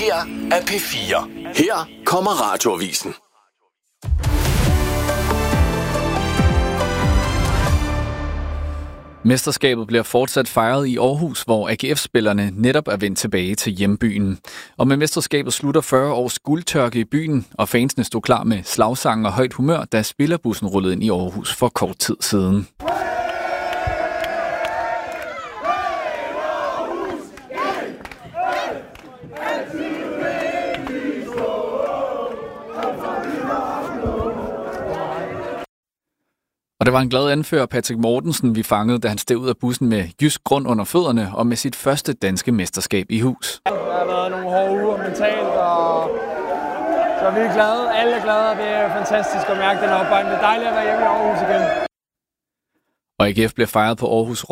her er P4. Her kommer Radioavisen. Mesterskabet bliver fortsat fejret i Aarhus, hvor AGF-spillerne netop er vendt tilbage til hjembyen. Og med mesterskabet slutter 40 års guldtørke i byen, og fansene stod klar med slagsange og højt humør, da spillerbussen rullede ind i Aarhus for kort tid siden. Og det var en glad anfører, Patrick Mortensen, vi fangede, da han steg ud af bussen med jysk grund under fødderne og med sit første danske mesterskab i hus. Der har været nogle hårde uger mentalt, og så er vi glade. Alle er glade, og det er fantastisk at mærke den opbakning. Det er dejligt at være hjemme i Aarhus igen. Og AGF blev fejret på Aarhus